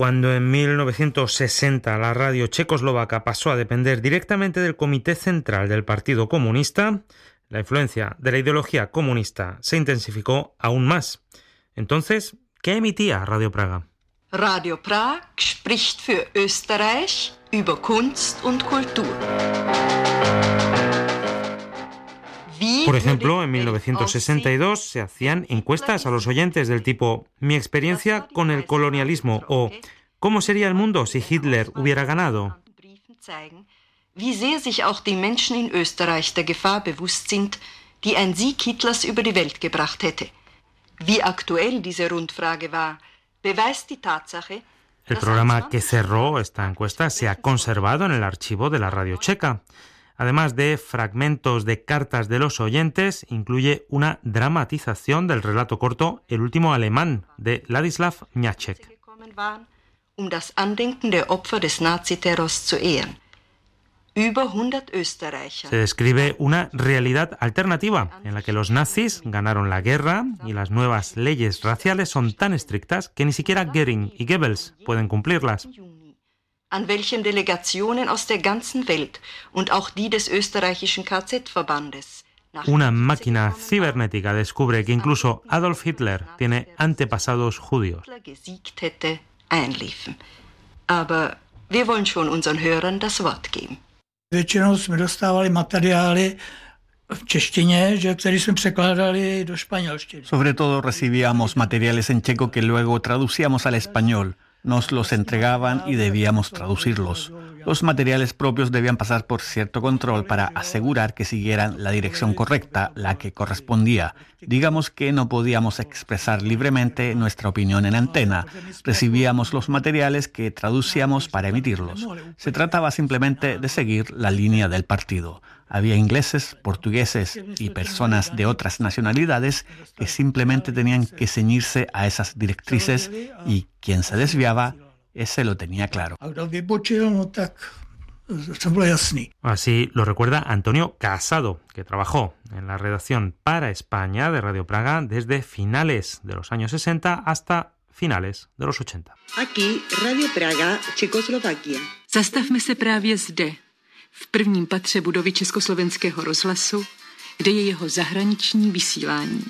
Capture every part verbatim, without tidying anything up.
Cuando en mil novecientos sesenta la radio checoslovaca pasó a depender directamente del Comité Central del Partido Comunista, la influencia de la ideología comunista se intensificó aún más. Entonces, ¿qué emitía Radio Praga? Radio Prag spricht für Österreich über Kunst und Kultur. Por ejemplo, en mil novecientos sesenta y dos se hacían encuestas a los oyentes del tipo «Mi experiencia con el colonialismo» o «¿Cómo sería el mundo si Hitler hubiera ganado?». Wie sehr sich auch die Menschen in Österreich der Gefahr bewusst sind, die ein Sieg Hitlers über die Welt gebracht hätte. Wie aktuell diese Rundfrage war, beweist die Tatsache. El programa que cerró esta encuesta se ha conservado en el archivo de la radio checa. Además de fragmentos de cartas de los oyentes, incluye una dramatización del relato corto El último alemán, de Ladislav Mniaczek. Um das Andenken der Opfer des Naziterrors zu ehren. Se describe una realidad alternativa en la que los nazis ganaron la guerra y las nuevas leyes raciales son tan estrictas que ni siquiera Göring y Goebbels pueden cumplirlas. An welchen Delegationen aus der ganzen Welt und auch die des österreichischen K Z-Verbandes. Una máquina cibernética descubre que incluso Adolf Hitler tiene antepasados judíos. Aber wir wollen schon unseren Hörern das Wort geben. Většinou jsme dostávali materiály v češtině, že, které jsme překládali do španělštiny. Sobre todo recibíamos materiales en checo que luego traducíamos al español. Nos los entregaban y debíamos traducirlos. Los materiales propios debían pasar por cierto control para asegurar que siguieran la dirección correcta, la que correspondía. Digamos que no podíamos expresar libremente nuestra opinión en antena. Recibíamos los materiales que traducíamos para emitirlos. Se trataba simplemente de seguir la línea del partido. Había ingleses, portugueses y personas de otras nacionalidades que simplemente tenían que ceñirse a esas directrices y quien se desviaba, ese lo tenía claro. Así lo recuerda Antonio Casado, que trabajó en la redacción para España de Radio Praga desde finales de los años sesenta hasta finales de los ochenta. Aquí, Radio Praga, Čekoslovakia. Zastavme se právě zde, v prvním patře budovy Československého rozhlasu, kde je jeho zahraniční vysílání.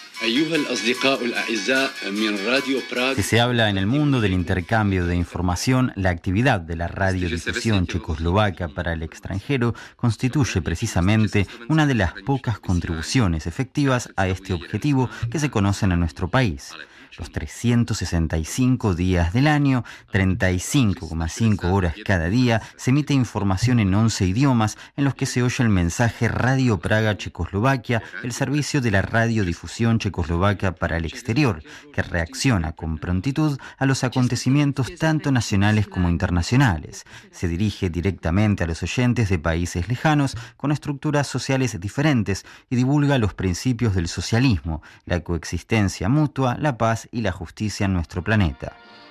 Si se habla en el mundo del intercambio de información, la actividad de la radiodifusión checoslovaca para el extranjero constituye precisamente una de las pocas contribuciones efectivas a este objetivo que se conocen en nuestro país. Los trescientos sesenta y cinco días del año, treinta y cinco coma cinco horas cada día, se emite información en once idiomas en los que se oye el mensaje Radio Praga Checoslovaquia, el servicio de la radiodifusión checoslovaca para el exterior, que reacciona con prontitud a los acontecimientos tanto nacionales como internacionales. Se dirige directamente a los oyentes de países lejanos con estructuras sociales diferentes y divulga los principios del socialismo, la coexistencia mutua, la paz y la justicia en nuestro planeta.